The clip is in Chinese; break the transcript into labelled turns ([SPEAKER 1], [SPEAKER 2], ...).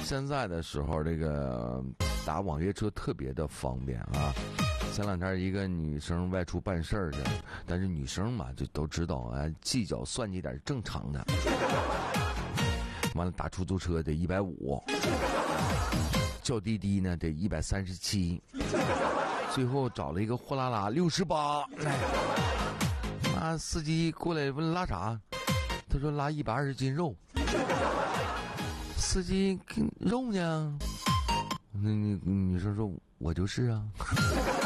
[SPEAKER 1] 现在的时候，这个打网约车特别的方便啊。前两天一个女生外出办事儿去，但是女生嘛就都知道啊，计较算计点是正常的。完了打出租车得150，叫滴滴呢得137，最后找了一个货拉拉68。司机过来问拉啥，他说拉120斤肉。司机肉呢？那女生说我就是啊。